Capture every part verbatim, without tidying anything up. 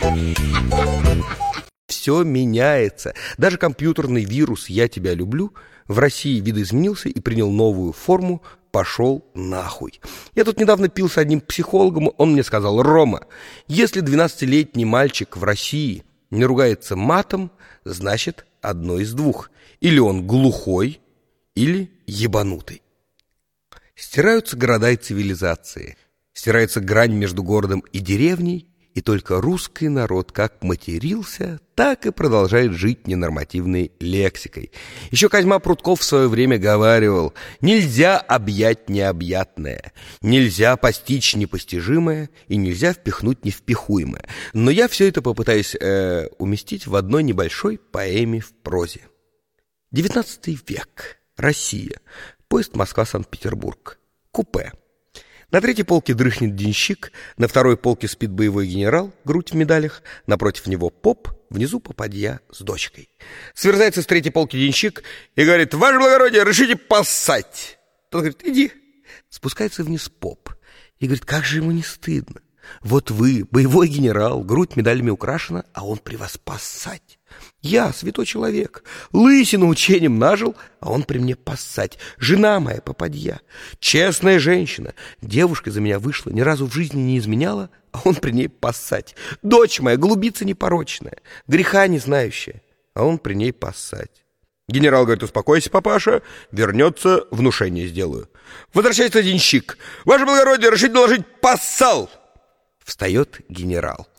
Все меняется. Даже компьютерный вирус «Я тебя люблю» в России видоизменился и принял новую форму «пошел нахуй». Я тут недавно пил с одним психологом, он мне сказал: «Рома, если двенадцатилетний мальчик в России не ругается матом, значит, одно из двух. Или он глухой, или ебанутый». Стираются города и цивилизации, стирается грань между городом и деревней, и только русский народ как матерился, так и продолжает жить ненормативной лексикой. Еще Козьма Прутков в свое время говаривал: нельзя объять необъятное, нельзя постичь непостижимое и нельзя впихнуть невпихуемое. Но я все это попытаюсь э, уместить в одной небольшой поэме в прозе. девятнадцатый век. Россия. Поезд Москва-Санкт-Петербург. Купе. На третьей полке дрыхнет денщик, на второй полке спит боевой генерал, грудь в медалях, напротив него поп, внизу попадья с дочкой. Сверзается с третьей полки денщик и говорит: «Ваше благородие, решите поссать!» Тот говорит: «Иди». Спускается вниз поп и говорит: как же ему не стыдно. Вот вы, боевой генерал, грудь медалями украшена, а он при вас поссать. Я, святой человек, лысину учением нажил, а он при мне поссать. Жена моя попадья, честная женщина, девушка за меня вышла, ни разу в жизни не изменяла, а он при ней поссать. Дочь моя, голубица непорочная, греха не знающая, а он при ней поссать. Генерал говорит: успокойся, папаша, вернется, внушение сделаю. Возвращается денщик: ваше благородие, решите доложить, поссал. Встает генерал: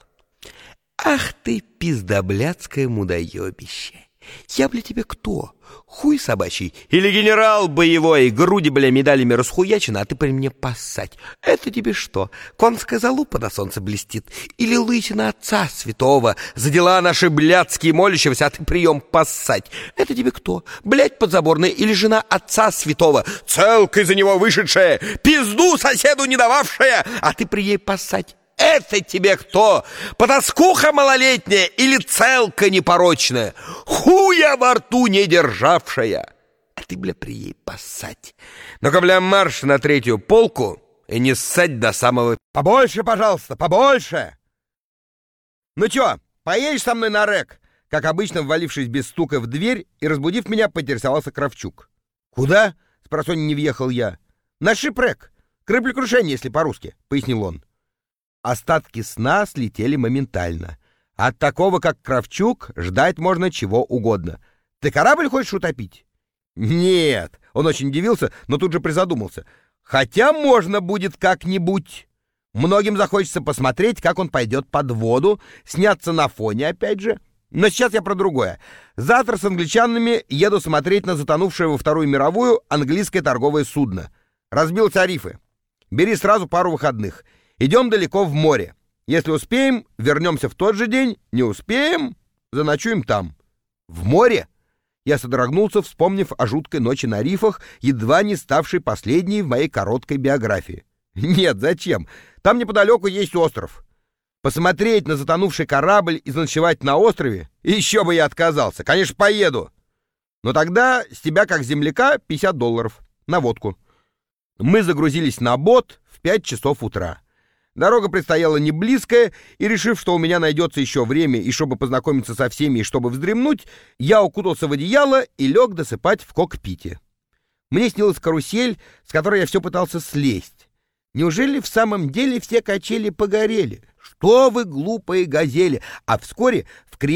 ах ты, пиздоблядское мудоебище! Я, бля, тебе кто? Хуй собачий? Или генерал боевой, груди, бля, медалями расхуячены, а ты при мне поссать? Это тебе что, конская залупа на солнце блестит? Или лысина отца святого, за дела наши блядские молящегося, а ты прием поссать? Это тебе кто? Блядь подзаборная или жена отца святого, целкой за него вышедшая, пизду соседу не дававшая, а ты при ей поссать? Это тебе кто? Потаскуха малолетняя или целка непорочная, хуя во рту не державшая? А ты, бля, при ей поссать. Ну-ка, бля, марш на третью полку и не ссать до самого... Побольше, пожалуйста, побольше! Ну чё, поедешь со мной на рэк? Как обычно, ввалившись без стука в дверь и разбудив меня, поинтересовался Кравчук. Куда? Спросонья не въехал я. На шипрэк. Кораблекрушение, если по-русски, пояснил он. Остатки сна слетели моментально. От такого, как Кравчук, ждать можно чего угодно. Ты корабль хочешь утопить? Нет. Он очень удивился, но тут же призадумался. Хотя можно будет как-нибудь. Многим захочется посмотреть, как он пойдет под воду, сняться на фоне опять же. Но сейчас я про другое. Завтра с англичанами еду смотреть на затонувшее во Вторую мировую английское торговое судно. Разбился о рифы. Бери сразу пару выходных. Идем далеко в море. Если успеем, вернемся в тот же день. Не успеем, заночуем там. В море? Я содрогнулся, вспомнив о жуткой ночи на рифах, едва не ставшей последней в моей короткой биографии. Нет, зачем? Там неподалеку есть остров. Посмотреть на затонувший корабль и заночевать на острове? Еще бы я отказался. Конечно, поеду. Но тогда с тебя, как земляка, пятьдесят долларов на водку. Мы загрузились на бот в пять часов утра. Дорога предстояла не близкая, и, решив, что у меня найдется еще время, и чтобы познакомиться со всеми, и чтобы вздремнуть, я укутался в одеяло и лег досыпать в кокпите. Мне снилась карусель, с которой я все пытался слезть. Неужели в самом деле все качели погорели? Что вы, глупые газели! А вскоре в